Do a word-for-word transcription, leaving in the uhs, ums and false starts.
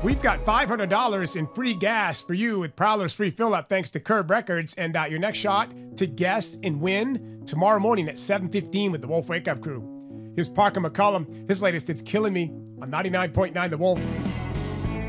We've got five hundred dollars in free gas for you with Prowler's free fill-up thanks to Curb Records. And uh, your next shot to guess and win tomorrow morning at seven fifteen with the Wolf Wake Up Crew. Here's Parker McCollum. His latest, It's Killing Me, on ninety-nine point nine The Wolf.